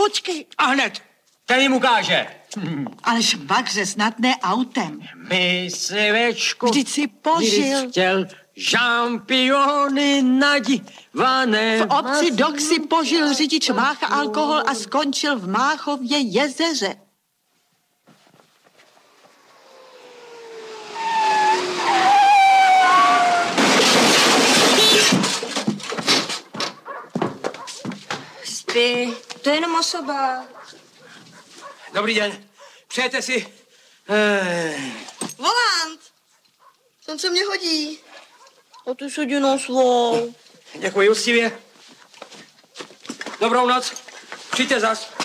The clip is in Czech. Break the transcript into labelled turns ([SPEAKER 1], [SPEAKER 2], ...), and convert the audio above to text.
[SPEAKER 1] počkej.
[SPEAKER 2] A hned, ten jim ukáže.
[SPEAKER 1] Ale švagře, snad ne autem.
[SPEAKER 2] Myslivečku,
[SPEAKER 1] Vždyť si požil.
[SPEAKER 2] chtěl šampiony nadivané.
[SPEAKER 1] V obci Dok si požil řidič Mácha alkohol a skončil v Máchově jezeře.
[SPEAKER 3] Spí, to je jenom osoba.
[SPEAKER 2] Dobrý den, přejete si...
[SPEAKER 3] Volant! Ten se mě hodí. A ty se jenom svou.
[SPEAKER 2] Děkuji úctivě. Dobrou noc, přijďte zas.